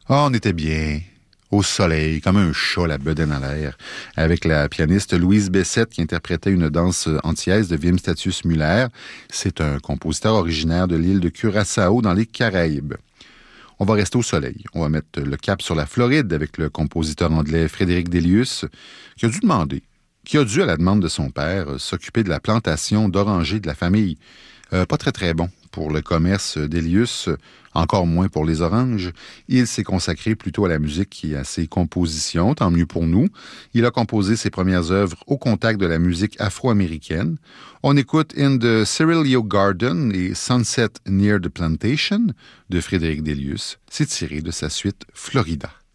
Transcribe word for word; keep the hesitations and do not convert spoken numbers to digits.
Ah, on était bien, au soleil, comme un chat, la bedaine à l'air, avec la pianiste Louise Bessette qui interprétait une danse antillaise de Wim Statius Müller. C'est un compositeur originaire de l'île de Curaçao dans les Caraïbes. On va rester au soleil. On va mettre le cap sur la Floride avec le compositeur anglais Frédéric Delius, qui a dû demander, qui a dû, à la demande de son père, s'occuper de la plantation d'orangers de la famille. Euh, pas très très bon pour le commerce d'Elius, encore moins pour les oranges. Il s'est consacré plutôt à la musique et à ses compositions, tant mieux pour nous. Il a composé ses premières œuvres au contact de la musique afro-américaine. On écoute In the Cerealio Garden et Sunset Near the Plantation de Frédéric Delius. C'est tiré de sa suite Florida.